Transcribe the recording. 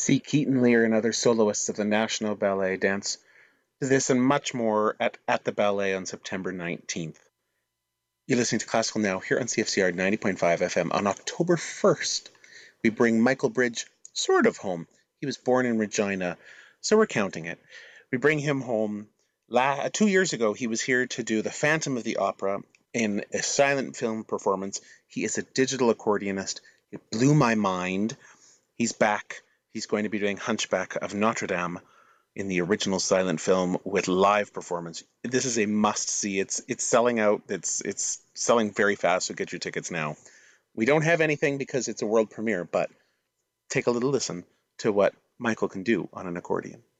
See Keaton Lear and other soloists of the National Ballet dance to this and much more at the ballet on September 19th. You're listening to Classical Now here on CFCR 90.5 FM. On October 1st, we bring Michael Bridge sort of home. He was born in Regina, so we're counting it. We bring him home. 2 years ago, he was here to do The Phantom of the Opera in a silent film performance. He is a digital accordionist. It blew my mind. He's back. He's going to be doing Hunchback of Notre Dame in the original silent film with live performance. This is a must see. It's selling out. It's selling very fast, so get your tickets now. We don't have anything because it's a world premiere, but take a little listen to what Michael can do on an accordion.